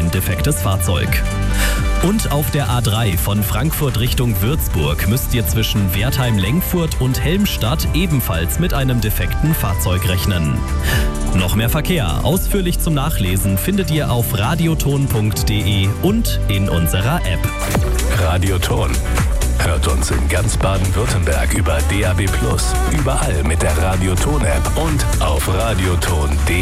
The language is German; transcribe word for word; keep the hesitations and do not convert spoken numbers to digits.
ein defektes Fahrzeug. Und auf der A drei von Frankfurt Richtung Würzburg müsst ihr zwischen Wertheim-Lengfurt und Helmstadt ebenfalls mit einem defekten Fahrzeug rechnen. Noch mehr Verkehr, ausführlich zum Nachlesen, findet ihr auf radioton punkt de und in unserer App. Radioton. Hört uns in ganz Baden-Württemberg über D A B plus, überall mit der Radioton-App und auf radioton punkt de.